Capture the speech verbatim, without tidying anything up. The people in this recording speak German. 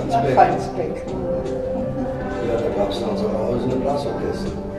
Falsbeck. Ja, da gab es dann so ein Haus und ein Blasorchester.